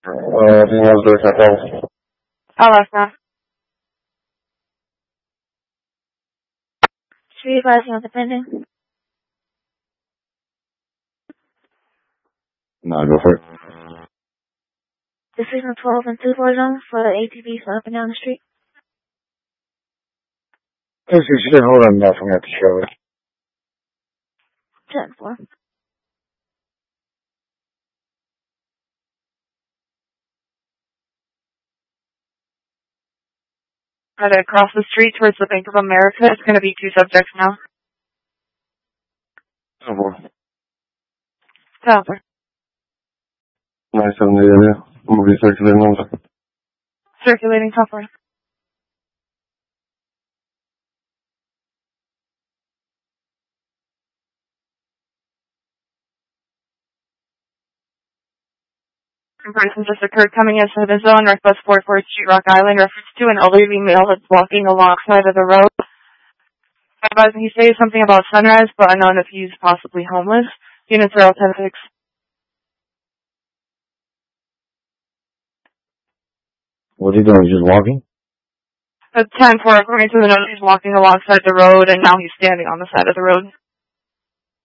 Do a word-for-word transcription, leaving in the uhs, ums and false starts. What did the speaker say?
Uh, do you know the different Alaska. Three five zero depending. No, go for it. Decision twelve and two four zone for the A T V for up and down the street. Let's see, she didn't hold on enough. I'm going to have to show it. ten four. Are they across the street towards the Bank of America? It's going to be two subjects now. ten four. Copper. nine seven eight area. I'm going to be circulating number. Circulating copper. Person just occurred coming inside the zone, northwest forty-fourth Street, Rock Island, reference to an elderly male that's walking alongside of the road. He says something about sunrise, but unknown if he's possibly homeless. Units are all ten six. What's he doing? He's just walking? At ten four, according to the note, he's walking alongside the road, and now he's standing on the side of the road.